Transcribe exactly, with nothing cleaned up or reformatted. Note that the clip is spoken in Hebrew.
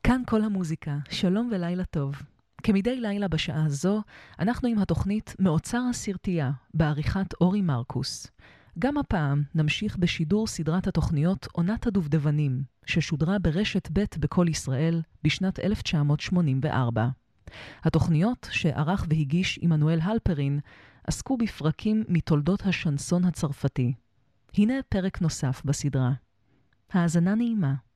כאן כל המוזיקה, שלום ולילה טוב. כמדי לילה בשעה הזו, אנחנו עם התוכנית מאוצר הסרטייה, בעריכת אורי מרקוס. גם הפעם נמשיך בשידור סדרת התוכניות עונת הדובדבנים, ששודרה ברשת ב' בכל ישראל בשנת אלף תשע מאות שמונים וארבע. התוכניות שערך והגיש עמנואל הלפרין עסקו בפרקים מתולדות השנסון הצרפתי. הנה פרק נוסף בסדרה. האזנה נעימה.